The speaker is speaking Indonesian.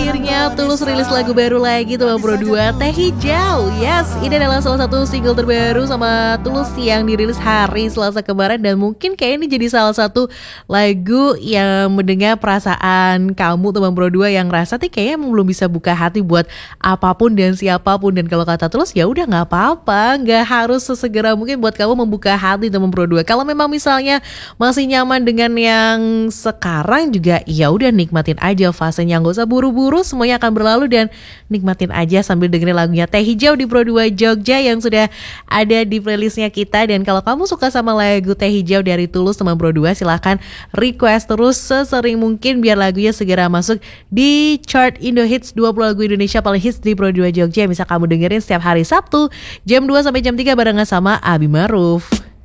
Akhirnya Tulus rilis lagu baru lagi tuh Bro 2, Teh Hijau. Yes, ini adalah salah satu single terbaru sama Tulus yang dirilis hari Selasa kemarin. Dan mungkin kayak ini jadi salah satu lagu yang mendengar perasaan kamu tuh Bro 2 yang rasa nih kayaknya emang belum bisa buka hati buat apapun dan siapapun. Dan kalau kata Tulus ya udah gak apa-apa, gak harus sesegera mungkin buat kamu membuka hati teman Bro 2. Kalau memang misalnya masih nyaman dengan yang sekarang juga ya udah nikmatin aja fasenya, gak usah buru-buru, semuanya akan berlalu dan nikmatin aja sambil dengerin lagunya Teh Hijau di Pro 2 Jogja yang sudah ada di playlistnya kita. Dan kalau kamu suka sama lagu Teh Hijau dari Tulus teman Pro 2, silahkan request terus sesering mungkin biar lagunya segera masuk di chart Indo Hits 20 lagu Indonesia paling hits di Pro 2 Jogja yang bisa kamu dengerin setiap hari Sabtu jam 2 sampai jam 3 barengan sama Abi Maruf.